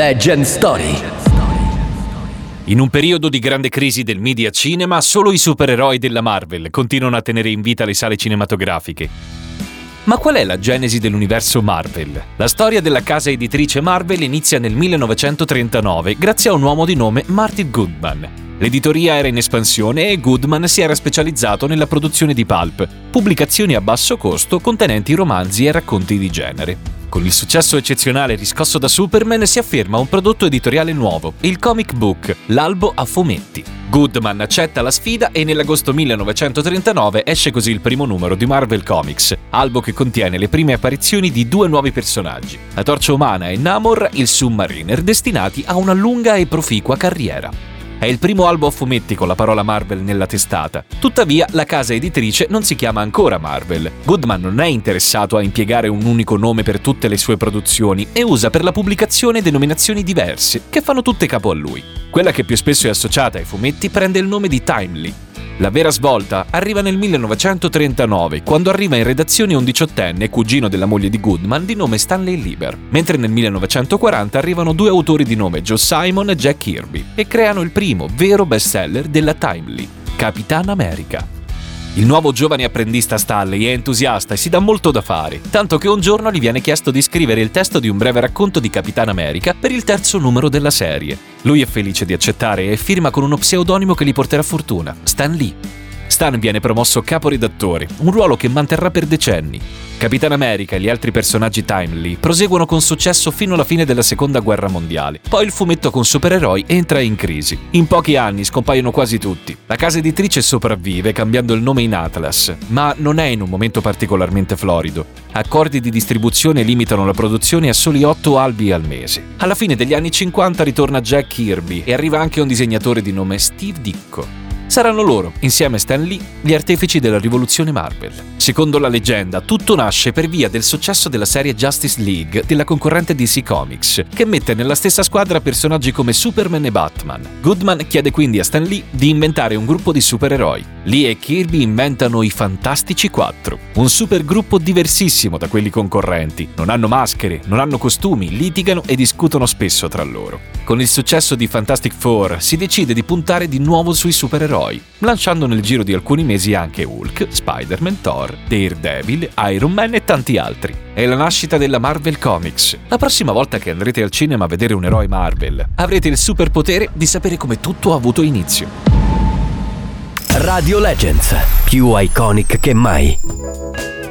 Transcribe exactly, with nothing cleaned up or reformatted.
Legend Story. In un periodo di grande crisi del media cinema, solo i supereroi della Marvel continuano a tenere in vita le sale cinematografiche. Ma qual è la genesi dell'universo Marvel? La storia della casa editrice Marvel inizia nel millenovecentotrentanove grazie a un uomo di nome Martin Goodman. L'editoria era in espansione e Goodman si era specializzato nella produzione di pulp, pubblicazioni a basso costo contenenti romanzi e racconti di genere. Con il successo eccezionale riscosso da Superman si afferma un prodotto editoriale nuovo, il comic book, l'albo a fumetti. Goodman accetta la sfida e nell'agosto millenovecentotrentanove esce così il primo numero di Marvel Comics, albo che contiene le prime apparizioni di due nuovi personaggi, la Torcia Umana e Namor, il Submariner, destinati a una lunga e proficua carriera. È il primo albo a fumetti con la parola Marvel nella testata. Tuttavia, la casa editrice non si chiama ancora Marvel. Goodman non è interessato a impiegare un unico nome per tutte le sue produzioni e usa per la pubblicazione denominazioni diverse, che fanno tutte capo a lui. Quella che più spesso è associata ai fumetti prende il nome di Timely. La vera svolta arriva nel millenovecentotrentanove, quando arriva in redazione un diciottenne, cugino della moglie di Goodman, di nome Stanley Lieber, mentre nel millenovecentoquaranta arrivano due autori di nome Joe Simon e Jack Kirby e creano il primo vero bestseller della Timely, Capitan America. Il nuovo giovane apprendista Stanley è entusiasta e si dà molto da fare, tanto che un giorno gli viene chiesto di scrivere il testo di un breve racconto di Capitan America per il terzo numero della serie. Lui è felice di accettare e firma con uno pseudonimo che gli porterà fortuna, Stan Lee. Stan viene promosso caporedattore, un ruolo che manterrà per decenni. Capitan America e gli altri personaggi Timely proseguono con successo fino alla fine della seconda guerra mondiale. Poi il fumetto con supereroi entra in crisi. In pochi anni scompaiono quasi tutti. La casa editrice sopravvive cambiando il nome in Atlas, ma non è in un momento particolarmente florido. Accordi di distribuzione limitano la produzione a soli otto albi al mese. Alla fine degli anni cinquanta ritorna Jack Kirby e arriva anche un disegnatore di nome Steve Ditko. Saranno loro, insieme a Stan Lee, gli artefici della rivoluzione Marvel. Secondo la leggenda, tutto nasce per via del successo della serie Justice League della concorrente D C Comics, che mette nella stessa squadra personaggi come Superman e Batman. Goodman chiede quindi a Stan Lee di inventare un gruppo di supereroi. Lee e Kirby inventano i Fantastici Quattro, un supergruppo diversissimo da quelli concorrenti. Non hanno maschere, non hanno costumi, litigano e discutono spesso tra loro. Con il successo di Fantastic Four si decide di puntare di nuovo sui supereroi, lanciando nel giro di alcuni mesi anche Hulk, Spider-Man, Thor, Daredevil, Iron Man e tanti altri. È la nascita della Marvel Comics. La prossima volta che andrete al cinema a vedere un eroe Marvel, avrete il superpotere di sapere come tutto ha avuto inizio. Radio Legends, più iconic che mai.